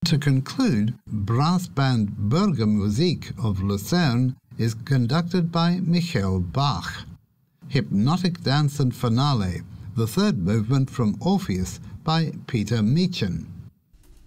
To conclude, brass band Burgermusik of Lucerne is conducted by Michael Bach. Hypnotic Dance and Finale, the third movement from Orpheus by Peter Meechan.